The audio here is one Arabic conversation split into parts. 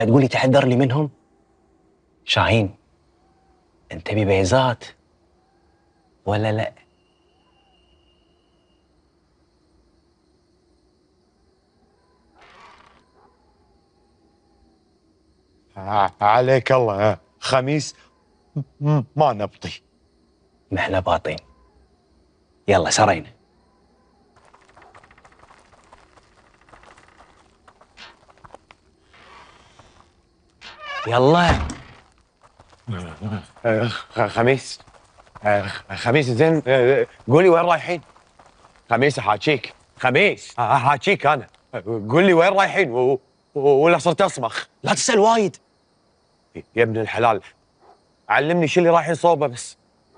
تقولي تحذر لي منهم؟ شاهين، انت ببيزات ولا لا؟ عليك الله. خميس ما نبطي. ما احنا باطين. يلا سرينا. يلا. خميس. خميس زين. قولي وين رايحين؟ خميس احاكيك. خميس احاكيك انا. قول لي وين رايحين ولا صرت اصمخ؟ لا تسأل وايد. يا ابن الحلال علمني شو اللي رايحين صوبه بس.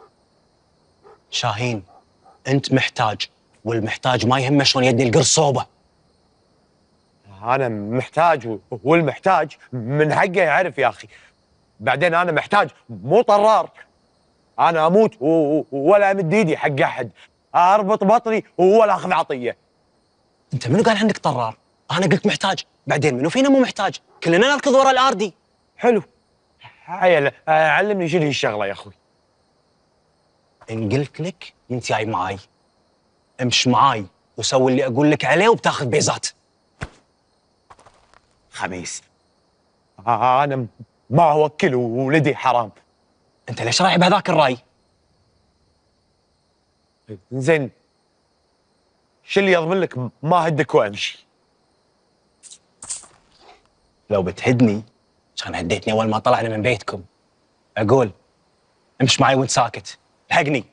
شاهين، انت محتاج، والمحتاج ما يهمه شلون يدني القرص صوبه. انا محتاج والمحتاج من حقه يعرف يا اخي. بعدين انا محتاج مو طرار. انا اموت ولا امد ايدي حق احد. اربط بطني ولا اخذ عطيه. انت منو قال عندك طرار؟ انا قلت محتاج، بعدين منو فينا مو محتاج؟ كلنا نركض ورا الاردي. حلو. هيا علمني شنو هي الشغله يا اخوي. ان قلت لك انت جاي معاي، امش معاي وسوي اللي اقول لك عليه وبتاخذ بيزات. خميس انا ما اوكل وولدي حرام. انت ليش رايح بهذاك الراي؟ زين شو اللي يضمن لك ما هدك وامشي؟ لو بتهدني كان هديتني اول ما طلعنا من بيتكم. اقول امش معي وانت ساكت، الحقني.